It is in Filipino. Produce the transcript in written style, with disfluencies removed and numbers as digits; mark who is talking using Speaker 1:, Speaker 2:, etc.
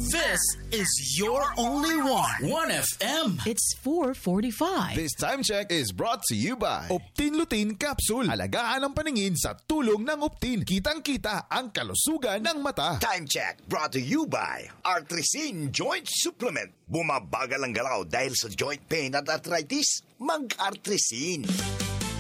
Speaker 1: This is your only one. 1FM.
Speaker 2: It's 4:45.
Speaker 3: This time check is brought to you by Optin Lutein Capsule. Alagaan ang paningin sa tulong ng Optin. Kitang-kita ang kalusugan ng mata.
Speaker 4: Time check brought to you by Artresin Joint Supplement. Bumabagal ang galaw dahil sa joint pain at arthritis. Mag-Artresin.